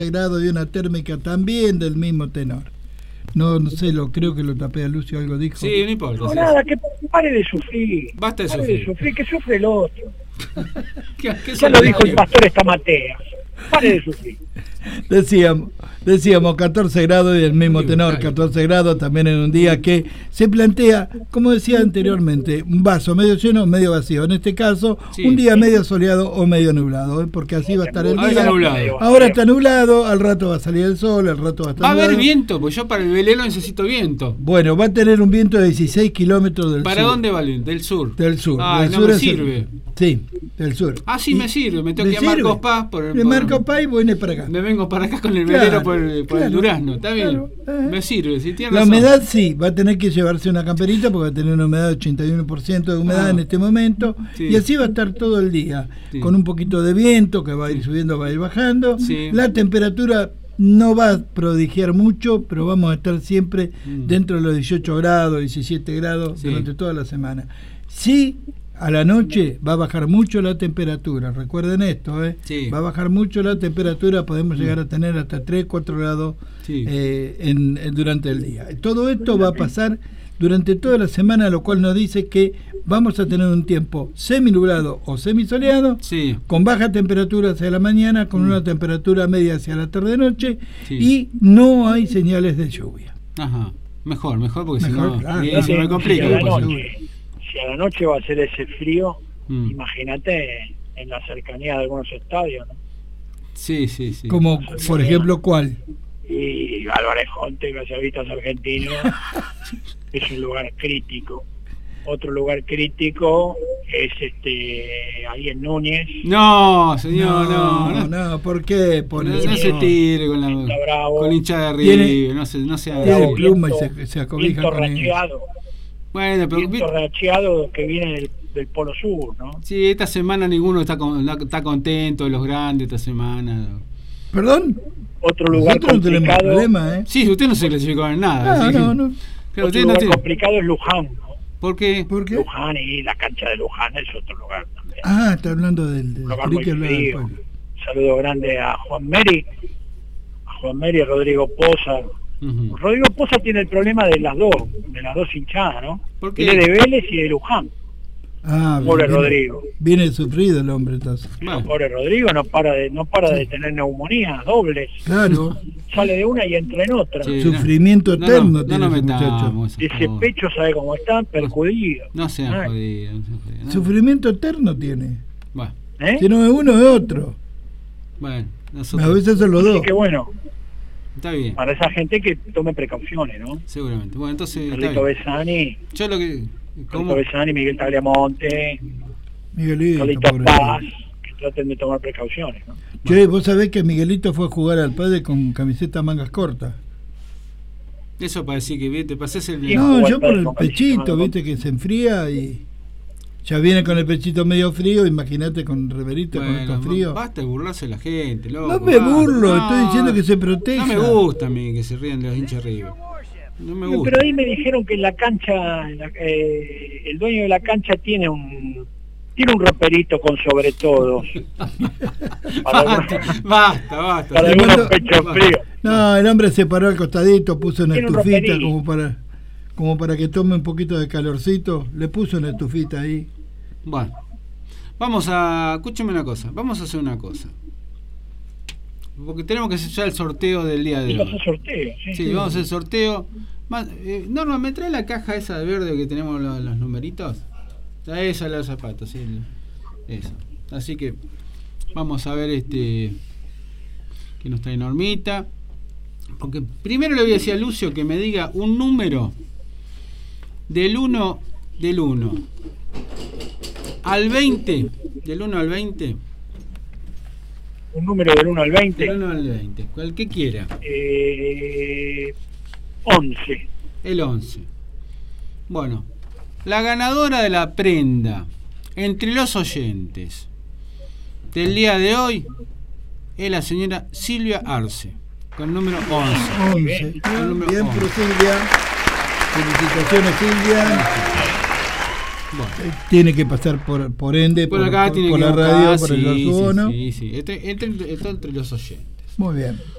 grado y una térmica también del mismo tenor. No sé, creo que lo tapé a Lucio, algo dijo. Sí, no importa. No, nada, que pare de sufrir. Basta de Pare sufrir. de sufrir, que sufre el otro. ¿Qué Ya lo dijo el pastor Estamatea. Pare de sufrir. Decíamos 14 grados y el mismo tenor, 14 grados también en un día que se plantea, como decía anteriormente, un vaso medio lleno o medio vacío. En este caso, sí, un día medio soleado o medio nublado, porque así va a estar el día. Ahora está nublado, al rato va a salir el sol, al rato va a estar nublado. Va a haber viento, pues yo para el velero necesito viento. Bueno, va a tener un viento de 16 kilómetros del sur. ¿Para dónde va el viento? Del sur. Del sur. Ah, del no sur me sirve. Sí, del sur. Ah, sí, me sirve. Me tengo que ir a Marcos Paz. De Marcos Paz y voy para acá. Me vengo para acá con el velero por el Durazno. Está bien. Me sirve. Si tiene la humedad sí, va a tener que llevarse una camperita porque va a tener una humedad de 81% de humedad en este momento. Sí. Y así va a estar todo el día. Sí. Con un poquito de viento que va a ir subiendo, va a ir bajando. Sí. La temperatura no va a prodigiar mucho, pero vamos a estar siempre dentro de los 18 grados, 17 grados durante toda la semana. Sí, a la noche va a bajar mucho la temperatura, recuerden esto, va a bajar mucho la temperatura, podemos llegar a tener hasta 3, 4 grados durante el día. Todo esto va a pasar durante toda la semana, lo cual nos dice que vamos a tener un tiempo seminublado o semisoleado, con baja temperatura hacia la mañana, con una temperatura media hacia la tarde-noche, y no hay señales de lluvia. Ajá, mejor, porque si no, se me complica. Si a la noche va a ser ese frío, imagínate en la cercanía de algunos estadios, ¿no? Sí. Como, por ejemplo, ¿cuál? Y Álvarez Jonte, Glaciavistas Argentinos, es un lugar crítico. Otro lugar crítico es ahí en Núñez. No, señor, no, ¿por qué? No se tire con hinchada de River, no se haga. Tiene pluma y se acobija con racheado. Bueno, pero viento racheado que viene del Polo Sur, ¿no? Sí, esta semana ninguno está contento, los grandes esta semana. ¿Perdón? Otro lugar complicado. Problema, Sí, usted no se clasificó en nada. No. Pero otro lugar complicado es Luján, ¿no? ¿Por qué? Luján, y la cancha de Luján es otro lugar también. Ah, está hablando del lugar muy frío. Saludo grande a Juan Meri, Rodrigo Poza. Rodrigo Poza tiene el problema de las dos hinchadas, ¿no? Tiene de Vélez y de Luján. Pobre Rodrigo. Viene sufrido el hombre entonces. No, pobre Rodrigo no para de tener neumonía, dobles. Claro. Sale de una y entra en otra. Sufrimiento eterno tiene ese muchacho. Ese pecho, ¿sabe cómo está? Perjudido. No sea jodido. Sufrimiento eterno tiene. Bueno. Si no es uno es otro. Bueno, a veces son los dos. Así que bueno. Está bien. Para esa gente que tome precauciones, ¿no? Seguramente. Bueno, entonces. Carlito Besani. Yo lo que. Carlito Besani, Miguel Tagliamonte. Miguelito. Carlito Paz. Que traten de tomar precauciones, ¿no? Che, vos sabés que Miguelito fue a jugar al padre con camiseta mangas cortas. Eso para decir que te pasés el. No, yo por el pechito, viste que se enfría y. Ya viene con el pechito medio frío, imagínate con reverito, con estos fríos. Basta de burlarse de la gente, loco. No me burlo, estoy diciendo que se proteja. No me gusta a mí que se rían de los hinchas arriba. No me gusta. Pero ahí me dijeron que en la cancha, el dueño de la cancha tiene un roperito con sobre todo. Basta. Para algunos pechos fríos. No, el hombre se paró al costadito, puso una estufita como para que tome un poquito de calorcito, le puso una estufita ahí. Bueno, escúchame una cosa, vamos a hacer una cosa. Porque tenemos que hacer ya el sorteo del día de hoy. Vamos a hacer sorteo, sí, vamos a hacer el sorteo. Norma, ¿me trae la caja esa de verde que tenemos los numeritos? Esa de los zapatos, sí. Eso. Así que vamos a ver que nos trae Normita. Porque primero le voy a decir a Lucio que me diga un número del 1 al 20. Del 1 al 20. Un número del 1 al 20. Del 1 al 20. Cual que quiera. 11. El 11. Bueno. La ganadora de la prenda entre los oyentes del día de hoy es la señora Silvia Arce, con el número 11. Bien, por Silvia. Felicitaciones, Silvia. Bueno. Tiene que pasar por ende, por acá, por la radio, por el carbono. Sí. Está entre los oyentes. Muy bien.